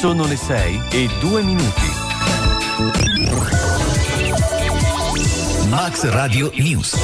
Sono le 6:02. Max Radio News.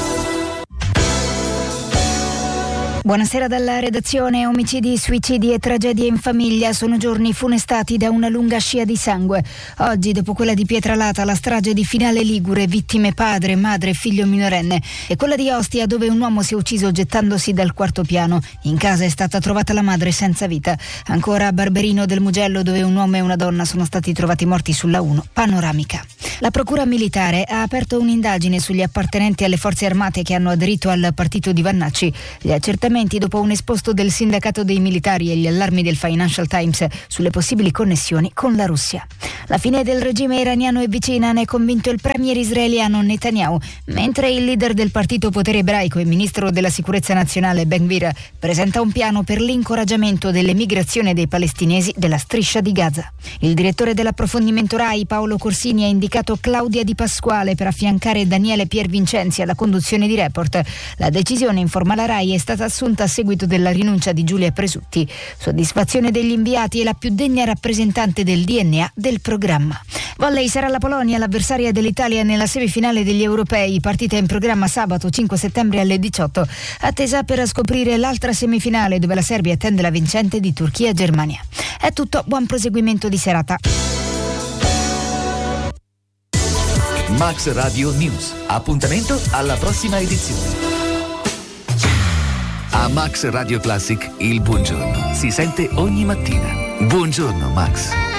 Buonasera dalla redazione. Omicidi, suicidi e tragedie in famiglia sono giorni funestati da una lunga scia di sangue. Oggi, dopo quella di Pietralata, la strage di Finale Ligure, vittime padre, madre e figlio minorenne, e quella di Ostia, dove un uomo si è ucciso gettandosi dal quarto piano. In casa è stata trovata la madre senza vita. Ancora a Barberino del Mugello, dove un uomo e una donna sono stati trovati morti sulla 1 panoramica. La Procura Militare ha aperto un'indagine sugli appartenenti alle forze armate che hanno aderito al partito di Vannacci. Gli accertamenti dopo un esposto del sindacato dei militari e gli allarmi del Financial Times sulle possibili connessioni con la Russia. La fine del regime iraniano è vicina, ne è convinto il premier israeliano Netanyahu, mentre il leader del partito Potere Ebraico e ministro della sicurezza nazionale Ben-Gvir presenta un piano per l'incoraggiamento dell'emigrazione dei palestinesi della striscia di Gaza. Il direttore dell'approfondimento RAI, Paolo Corsini, ha indicato Claudia Di Pasquale per affiancare Daniele Piervincenzi alla conduzione di Report. La decisione, informa la RAI, è stata assunta a seguito della rinuncia di Giulia Presutti. Soddisfazione degli inviati e la più degna rappresentante del DNA del programma. Volley, sarà la Polonia l'avversaria dell'Italia nella semifinale degli europei, partita in programma sabato 5 settembre alle 18, attesa per scoprire l'altra semifinale dove la Serbia attende la vincente di Turchia-Germania. È tutto, buon proseguimento di serata. Max Radio News. Appuntamento alla prossima edizione. A Max Radio Classic il buongiorno si sente ogni mattina. Buongiorno Max.